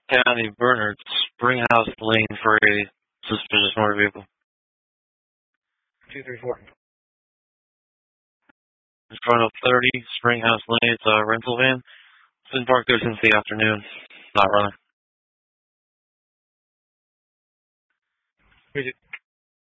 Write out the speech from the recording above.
County, Bernard, Springhouse Lane for a suspicious motor vehicle. 234. In front of 30, Springhouse Lane, it's a rental van. It's been parked there since the afternoon. Not running.